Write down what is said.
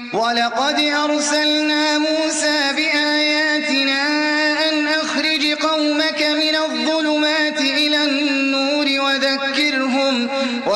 ولقد أرسلنا موسى بآياتنا أن أخرج قومك من الظلمات